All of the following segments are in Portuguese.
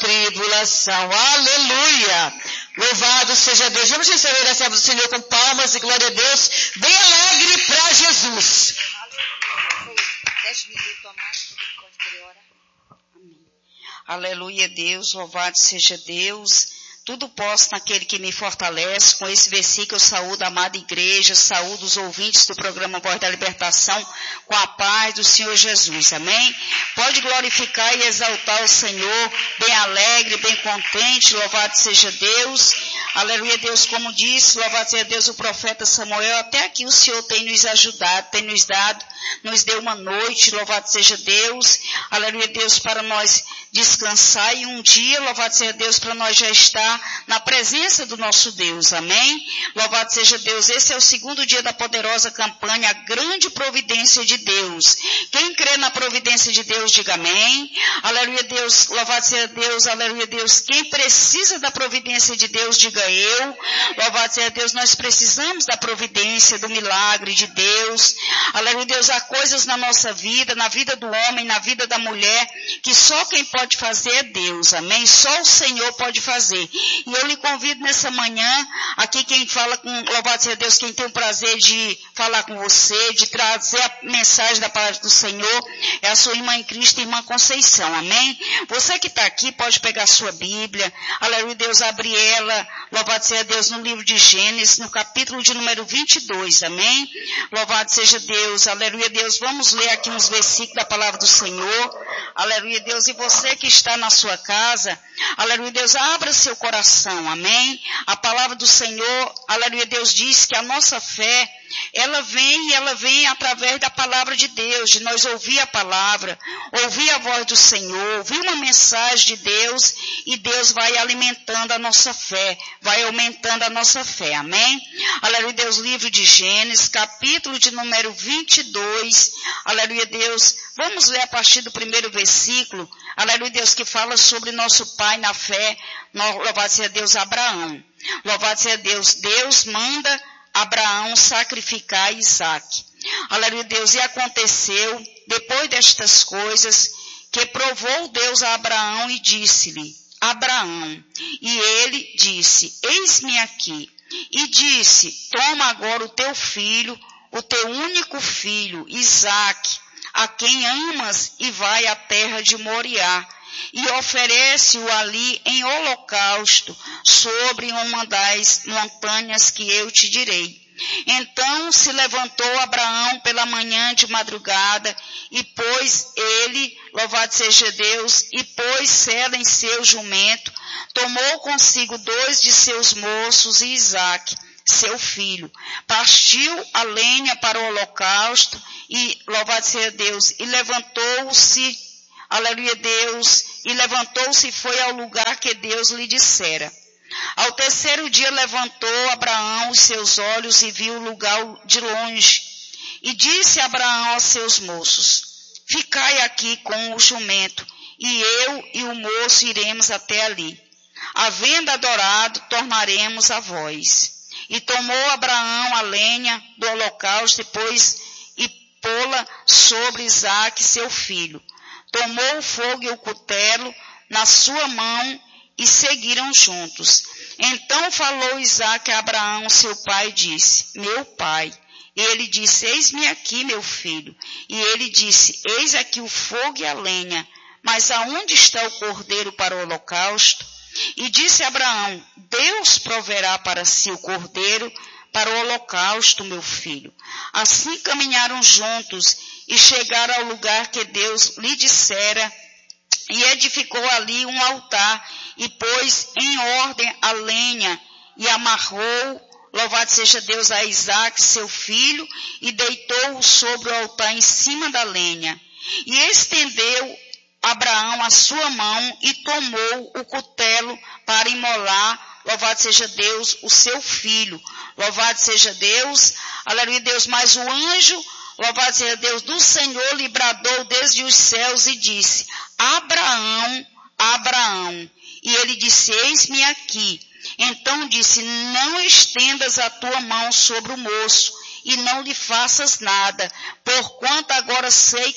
tribulação. Aleluia! Louvado seja Deus. Vamos receber a serva do Senhor com palmas e glória a Deus. Bem alegre para Jesus. Aleluia. 10 minutos a mais, pode orar. Amém. Aleluia, Deus. Louvado seja Deus. Tudo posso naquele que me fortalece. Com esse versículo eu saúdo a amada igreja, saúdo os ouvintes do programa Voz da Libertação, com a paz do Senhor Jesus. Amém? Pode glorificar e exaltar o Senhor, bem alegre, bem contente. Louvado seja Deus. Aleluia, Deus, como disse, louvado seja Deus, o profeta Samuel, até aqui o Senhor tem nos ajudado, tem nos dado, nos deu uma noite, louvado seja Deus. Aleluia, Deus, para nós descansar e um dia, louvado seja Deus, para nós já estar na presença do nosso Deus, amém? Louvado seja Deus, esse é o segundo dia da poderosa campanha, a grande providência de Deus. Quem crê na providência de Deus, diga amém. Aleluia, Deus, louvado seja Deus, aleluia, Deus. Quem precisa da providência de Deus, diga eu. Louvado seja Deus, nós precisamos da providência, do milagre de Deus. Aleluia, Deus, há coisas na nossa vida, na vida do homem, na vida da mulher, que só quem pode fazer é Deus, amém? Só o Senhor pode fazer. E eu lhe convido nessa manhã, aqui quem fala com, louvado seja Deus, quem tem o prazer de falar com você, de trazer a mensagem da palavra do Senhor, é a sua irmã em Cristo, irmã Conceição, amém? Você que está aqui pode pegar a sua Bíblia, aleluia, Deus, abre ela, louvado seja Deus, no livro de Gênesis, no capítulo de número 22, amém? Louvado seja Deus, aleluia, Deus, vamos ler aqui uns versículos da palavra do Senhor, aleluia, Deus, e você que está na sua casa, aleluia, Deus, abra seu coração, amém? A palavra do Senhor, aleluia, Deus diz que a nossa fé, ela vem através da palavra de Deus, de nós ouvir a palavra, ouvir a voz do Senhor, ouvir uma mensagem de Deus, e Deus vai alimentando a nossa fé, vai aumentando a nossa fé, amém? Aleluia, Deus, livro de Gênesis, capítulo de número 22, aleluia, Deus, vamos ler a partir do primeiro versículo, aleluia, Deus, que fala sobre nosso pai na fé, louvado seja Deus, Abraão. Louvado seja Deus, Deus manda Abraão sacrificar Isaque. Aleluia, Deus, e aconteceu, depois destas coisas, que provou Deus a Abraão e disse-lhe, Abraão, e ele disse, eis-me aqui. E disse, toma agora o teu filho, o teu único filho, Isaque, a quem amas, e vai à terra de Moriá, e oferece-o ali em holocausto sobre uma das montanhas que eu te direi. Então se levantou Abraão pela manhã de madrugada e pôs ele, louvado seja Deus, e pôs sela em seu jumento, tomou consigo 2 de seus moços e Isaque, seu filho, partiu a lenha para o holocausto e, louvado seja Deus, e levantou-se, aleluia, Deus, e levantou-se e foi ao lugar que Deus lhe dissera. Ao terceiro dia levantou Abraão os seus olhos e viu o lugar de longe. E disse Abraão aos seus moços, ficai aqui com o jumento, e eu e o moço iremos até ali. Havendo adorado, tornaremos a vós. E tomou Abraão a lenha do holocausto e pô-la sobre Isaque, seu filho. Tomou o fogo e o cutelo na sua mão e seguiram juntos. Então falou Isaque a Abraão, seu pai, e disse, meu pai. E ele disse, eis-me aqui, meu filho. E ele disse, eis aqui o fogo e a lenha, mas aonde está o cordeiro para o holocausto? E disse Abraão, Deus proverá para si o cordeiro para o holocausto, meu filho. Assim caminharam juntos e chegaram ao lugar que Deus lhe dissera, e edificou ali um altar, e pôs em ordem a lenha, e amarrou, louvado seja Deus, a Isaque, seu filho, e deitou-o sobre o altar em cima da lenha. E estendeu Abraão a sua mão, e tomou o cutelo para imolar, louvado seja Deus, o seu filho. Louvado seja Deus, aleluia Deus, mas o anjo, louvado seja Deus, do Senhor lhe bradou desde os céus e disse, Abraão, Abraão. E ele disse, eis-me aqui. Então disse, não estendas a tua mão sobre o moço, e não lhe faças nada, porquanto agora sei que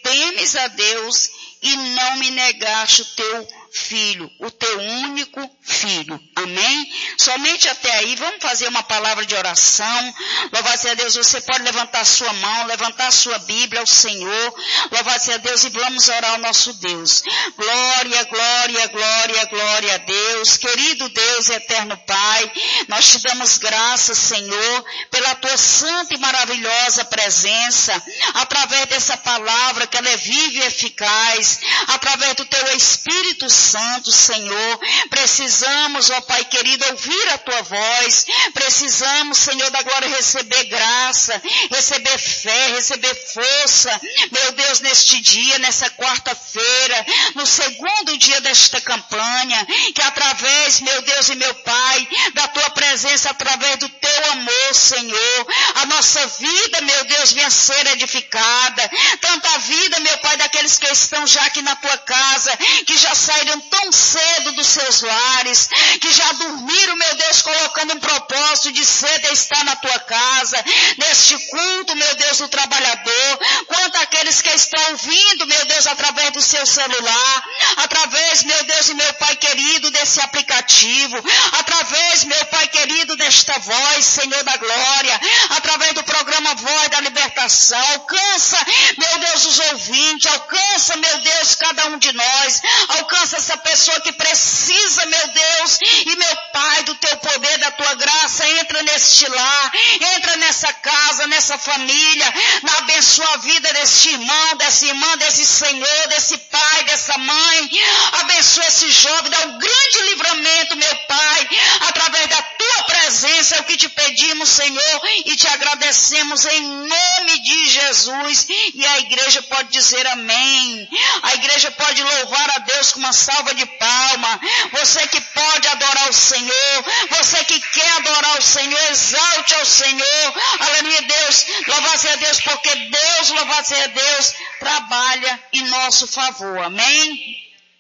temes a Deus e não me negaste o teu filho, o teu único filho. Amém? Somente até aí, vamos fazer uma palavra de oração. Louvado seja Deus, você pode levantar sua mão, levantar sua Bíblia ao Senhor. Louvado seja Deus e vamos orar ao nosso Deus. Glória, glória, glória, glória a Deus. Querido Deus e eterno Pai, nós te damos graças, Senhor, pela tua santa e maravilhosa presença, através dessa palavra que ela é viva e eficaz, através do teu Espírito Santo, Senhor. Precisamos, ó Pai querido, ouvir a tua voz. Precisamos, Senhor da glória, receber graça, receber fé, receber força. Meu Deus, neste dia, nessa quarta-feira, no segundo dia desta campanha, que através, meu Deus e meu Pai, da tua presença, através do teu amor, Senhor, a nossa vida, meu Deus, venha ser edificada. Tanto a vida, meu Pai, daqueles que estão já aqui na tua casa, que já saíram tão cedo dos seus lares, que já dormiram, meu Deus, colocando um propósito de cedo estar na tua casa, neste culto, meu Deus, do trabalhador, quanto aqueles que estão ouvindo, meu Deus, através do seu celular, através, meu Deus e meu Pai querido, desse aplicativo, através, meu Pai querido, desta voz, Senhor da glória, através do programa Voz da Libertação. Alcança, meu Deus, os ouvintes, alcança, meu Deus, cada um de nós, alcança essa pessoa que precisa, meu Deus e meu Pai, do teu poder, da tua graça. Entra neste lar, entra nessa casa, nessa família, abençoa a vida desse irmão, dessa irmã, desse Senhor, desse pai, dessa mãe. Abençoa esse jovem, dá um grande livramento, meu Pai, através da tua presença. É o que te pedimos, Senhor, e te agradecemos em nome de Jesus. E a igreja pode dizer amém. A igreja pode louvar a Deus com uma salva de palma. Você que pode adorar o Senhor, você que quer adorar o Senhor, exalte ao Senhor. Aleluia, Deus. Louvado seja Deus, porque Deus, louvado seja Deus, trabalha em nosso favor. Amém?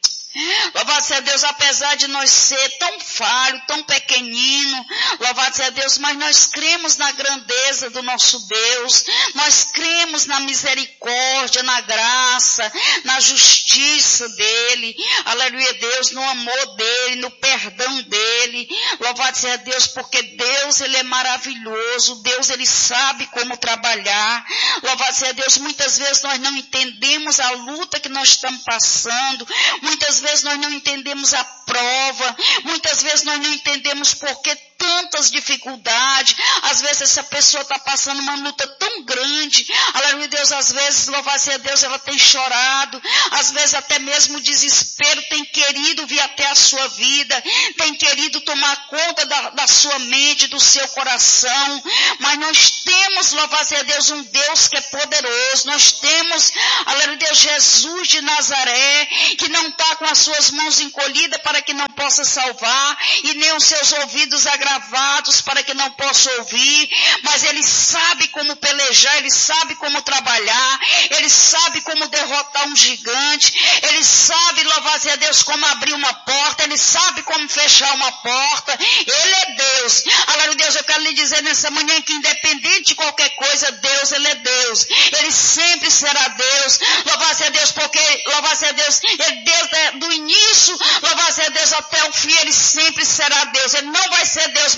Louvado seja Deus, apesar de nós ser tão falho, tão pequenino, louvado seja Deus, mas nós cremos na grandeza do nosso Deus, nós cremos na misericórdia, na graça, na justiça dele, aleluia Deus, no amor dele, no perdão dele. Louvado seja Deus, porque Deus, ele é maravilhoso, Deus, ele sabe como trabalhar. Louvado seja Deus, muitas vezes nós não entendemos a luta que nós estamos passando, muitas vezes nós não entendemos a prova, muitas vezes nós não entendemos por que tantas dificuldades. Às vezes essa pessoa está passando uma luta tão grande, aleluia Deus, às vezes, louvado seja Deus, ela tem chorado, às vezes até mesmo o desespero tem querido vir até a sua vida, tem querido tomar conta da sua mente, do seu coração, mas nós temos, louvado seja Deus, um Deus que é poderoso. Nós temos, aleluia Deus, Jesus de Nazaré, que não está com as suas mãos encolhidas para que não possa salvar, e nem os seus ouvidos agravados para que não possa ouvir, mas ele sabe como pelejar, ele sabe como trabalhar, ele sabe como derrotar um gigante, ele sabe, louvado seja Deus, como abrir uma porta, ele sabe como fechar uma porta. Ele é Deus. Aleluia Deus, eu quero lhe dizer nessa manhã que independente de qualquer coisa, Deus, ele é Deus, ele sempre será Deus. Louvado seja Deus, porque, louvado seja Deus, ele Deus do início, louvado seja Deus, até o fim, ele sempre será Deus. Ele não vai ser Deus